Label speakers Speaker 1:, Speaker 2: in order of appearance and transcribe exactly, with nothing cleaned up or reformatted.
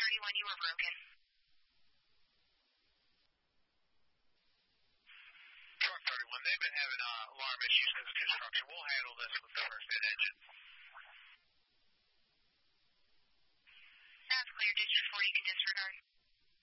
Speaker 1: thirty-one, you were broken.
Speaker 2: Truck thirty-one, they've been having uh, alarm issues because of construction. We'll handle this with the first aid engine.